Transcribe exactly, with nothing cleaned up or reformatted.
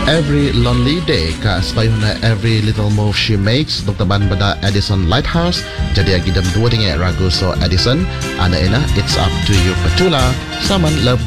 Every lonely day ka sabayon na every little move she makes Doktor Ban bada Edison Lighthouse jadi agidam dua dengan Raguso Edison ana ina it's up to you Petula saman love